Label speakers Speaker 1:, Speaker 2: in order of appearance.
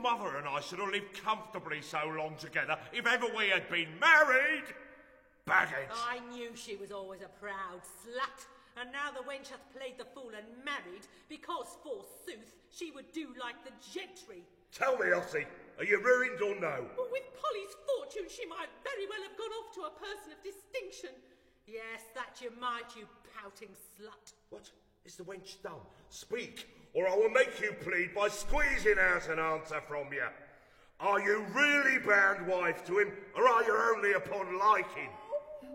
Speaker 1: mother and I should have lived comfortably so long together if ever we had been married. Baggage.
Speaker 2: I knew she was always a proud slut, and now the wench hath played the fool and married, because, forsooth, she would do like the gentry.
Speaker 3: Tell me, Ossie, are you ruined or no?
Speaker 2: Well, with Polly's fortune, she might very well have gone off to a person of distinction. Yes, that you might, you pouting slut.
Speaker 3: What? Is the wench dumb? Speak, or I will make you plead by squeezing out an answer from you. Are you really bound wife to him, or are you only upon liking?